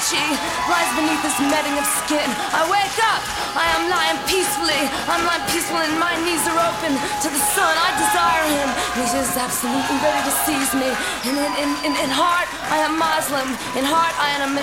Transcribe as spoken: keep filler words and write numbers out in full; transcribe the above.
she lies beneath this netting of skin. I wake up, I am lying peacefully. I'm lying peacefully and my knees are open to the sun. I desire him. He's just absolutely ready to seize me. And in, in, in, in heart, I am Muslim. In heart, I am